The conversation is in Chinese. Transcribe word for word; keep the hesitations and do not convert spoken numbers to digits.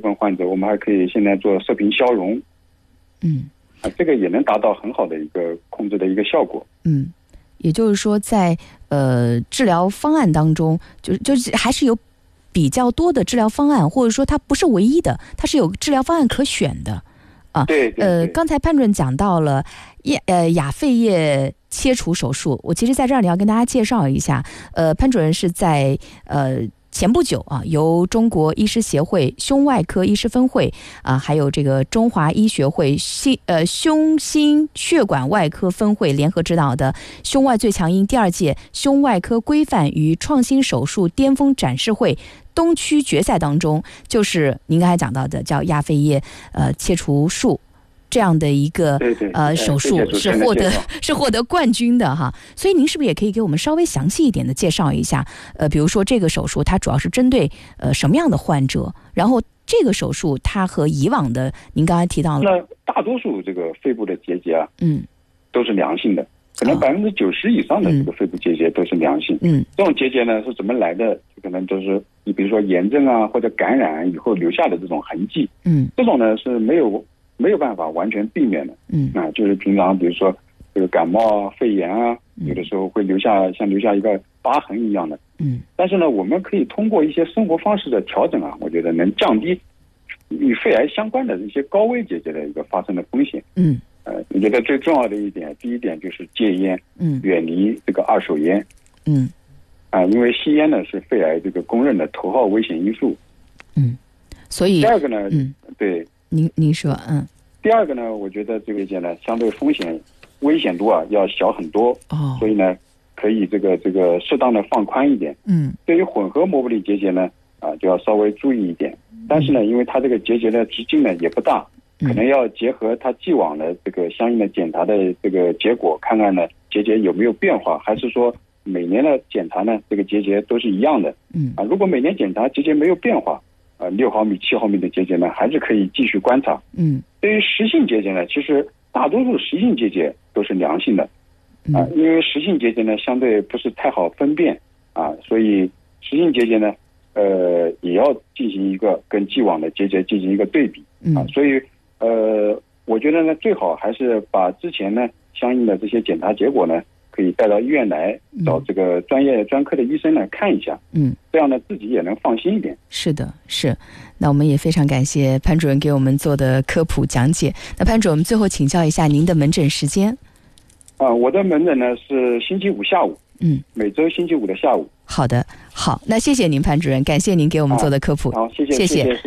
分患者，我们还可以现在做射频消融， 嗯， 啊，这个也能达到很好的一个控制的一个效果。 嗯，也就是说在呃治疗方案当中，就就是还是有比较多的治疗方案，或者说它不是唯一的，它是有治疗方案可选的啊。 对对对。 呃，刚才潘主任讲到了亚呃亚肺叶切除手术，我其实在这儿也要跟大家介绍一下，呃，潘主任是在呃。前不久啊，由中国医师协会胸外科医师分会啊，还有这个中华医学会心呃胸心血管外科分会联合指导的胸外最强音第二届胸外科规范与创新手术巅峰展示会东区决赛当中，就是您刚才讲到的叫亚肺叶呃切除术。这样的一个对对呃手术是获得是获得冠军的哈，所以您是不是也可以给我们稍微详细一点的介绍一下？呃，比如说这个手术它主要是针对呃什么样的患者？然后这个手术它和以往的您刚才提到了， 那大多数这个肺部的结节啊， 嗯， 都是良性的，可能百分之九十以上的这个肺部结节都是良性。 嗯， 这种结节呢是怎么来的？可能都是你比如说炎症啊或者感染以后留下的这种痕迹。 嗯， 这种呢是没有。没有办法完全避免的， 嗯啊，就是平常比如说这个感冒啊、肺炎啊，有的时候会留下像留下一个疤痕一样的， 嗯。但是呢，我们可以通过一些生活方式的调整啊，我觉得能降低与肺癌相关的一些高危结节的一个发生的风险。 嗯， 呃，我觉得最重要的一点，第一点就是戒烟， 嗯， 远离这个二手烟， 嗯， 啊，因为吸烟呢是肺癌这个公认的头号危险因素。 嗯，所以第二个呢， 嗯， 对。 您您说，嗯， 第二个呢，我觉得这个结呢，相对风险、危险度啊要小很多， 哦， 所以呢，可以这个这个适当的放宽一点。 嗯， 对于混合膜玻璃结节呢，啊，就要稍微注意一点。但是呢，因为它这个结节的直径呢也不大，可能要结合它既往的这个相应的检查的这个结果，看看呢结节有没有变化，还是说每年的检查呢这个结节都是一样的。 嗯， 啊，如果每年检查结节没有变化。呃，六毫米、七毫米的结节呢，还是可以继续观察。 嗯， 对于实性结节呢，其实大多数实性结节都是良性的，啊、呃，因为实性结节呢相对不是太好分辨啊，所以实性结节呢，呃，也要进行一个跟既往的结节进行一个对比啊，所以呃，我觉得呢，最好还是把之前呢相应的这些检查结果呢。可以带到医院来找这个专业专科的医生来看一下，嗯，这样呢自己也能放心一点。 是的，是。那我们也非常感谢潘主任给我们做的科普讲解。那潘主任，我们最后请教一下您的门诊时间。 啊，我的门诊呢是星期五下午，嗯，每周星期五的下午。 好的，好，那谢谢您潘主任，感谢您给我们做的科普。 啊、好，谢谢， 谢谢。 谢谢。